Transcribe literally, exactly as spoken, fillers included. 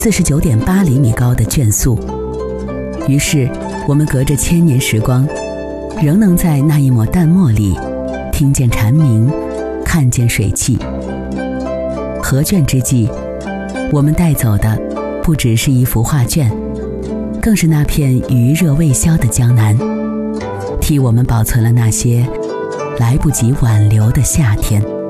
四十九点八厘米高的卷素。于是我们隔着千年时光，仍能在那一抹淡墨里听见蝉鸣，看见水汽。合卷之际，我们带走的不只是一幅画卷，更是那片余热未消的江南，替我们保存了那些来不及挽留的夏天。